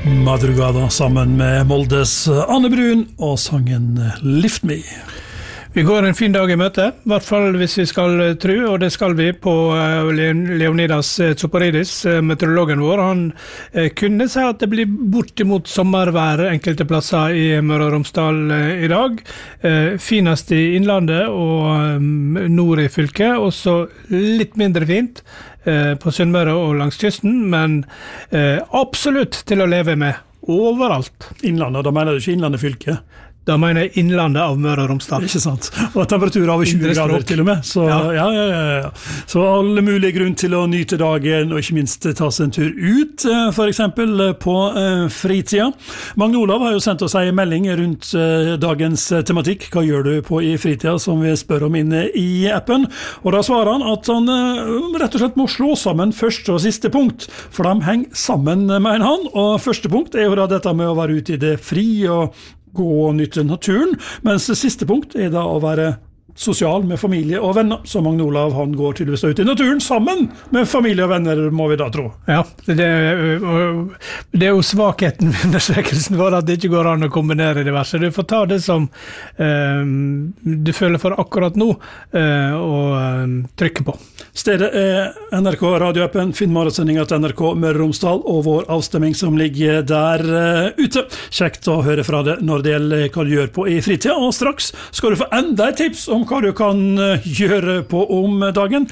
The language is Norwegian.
Madrugada sammen med Moldes Anne Brun og sangen Lift Me. Vi går en fin dag i møte, I hvert fall hvis vi skal tro, og det skal vi på Leonidas Tsoporidis, meteorologen vår. Han kunne si at det blir bortimot sommervær enkelte plasser I Møre og Romsdal I dag. Finest I innlandet og nord I fylket, og så litt mindre fint på Sunnmøre og langs kysten, men absolutt til å leve med overalt. Innlandet, da mener du ikke innlandet fylket? Da mener jeg innlandet av Møre og Romsdal. Ikke sant? Og temperaturer over 20 grader til og med. Så, ja. Så alle mulige grunn til å nyte dagen, og ikke minst ta seg en tur ut, for eksempel på fritida. Magne Olav har jo sendt oss en melding rundt dagens tematikk. Hva gjør du på I fritida, som vi spør om inne I appen? Og da svarer han at han rett og slett må slå sammen første og siste punkt, for de henger sammen, mener han. Og første punkt jo da dette med å være ute I det fri og gå og nytte naturen, mens det siste punkt da å være sosial med familie og venner, så Magne Olav han går tydeligvis ut I naturen sammen med familie og venner, må vi da tro. Ja, det jo svakheten med undersøkelsen vår at det ikke går an å kombinere diverse. Du får ta det som du føler for akkurat nå og trykke på. Stedet NRK radioappen, finn morgensendinga til NRK Møre og Romsdal og vår avstemming som ligger der ute. Kjekt å høre fra deg når det gjelder hva du gjør på I fritida, og straks skal du få enda et tips om hva du kan gjøre på om dagen.